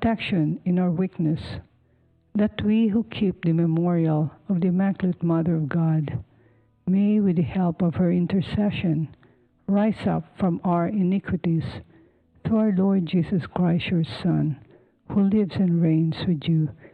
protection in our weakness, that we who keep the memorial of the Immaculate Mother of God may, with the help of her intercession, rise up from our iniquities through our Lord Jesus Christ, your Son, who lives and reigns with you